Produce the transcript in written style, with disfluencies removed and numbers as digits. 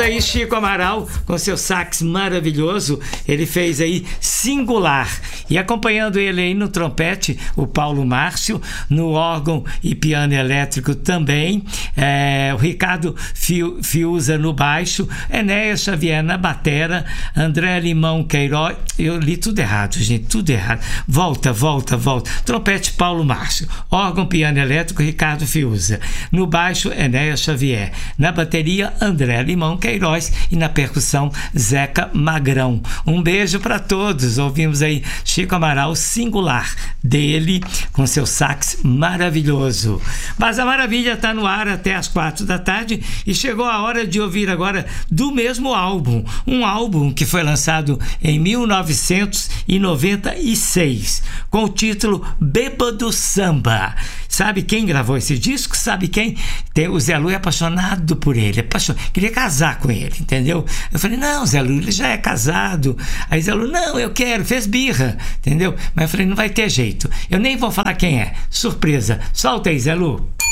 aí Chico Amaral com seu sax maravilhoso. Ele fez aí Singular. E acompanhando ele aí no trompete, o Paulo Márcio, no órgão e piano elétrico também, o Ricardo Fiuza no baixo, Enéas Xavier na batera, André Limão Queiroz. Eu li tudo errado, gente, tudo errado. Volta. Trompete, Paulo Márcio. Órgão, piano elétrico, Ricardo Fiuza. No baixo, Enéas Xavier. Na bateria, André Limão Queiroz. E na percussão, Zeca Magrão. Um beijo para todos. Ouvimos aí Chico Amaral, Singular, dele, com seu sax maravilhoso. Mas a maravilha está no ar até às 4 da tarde e chegou a hora de ouvir agora do mesmo álbum. Um álbum que foi lançado em 1996, com o título Bêbado Samba. Sabe quem gravou esse disco? Sabe quem? O Zé Lu é apaixonado por ele, queria casar com ele, entendeu? Eu falei, não, Zé Lu, ele já é casado. Aí Zé Lu, não, eu quero, fez birra, entendeu? Mas eu falei, não vai ter jeito, eu nem vou falar quem é, surpresa, solta aí, Zé Lu.